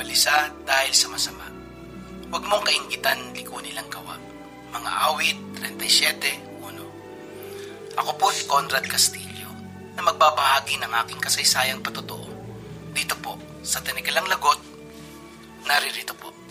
balisa dahil sa masama. Huwag mong kainggitan liko nilang gawa. Mga awit 37:1. Ako po si Conrad Castillo na magbabahagi ng aking kasaysayang patotoo dito po sa Tinagalang Lagot. Naririto po.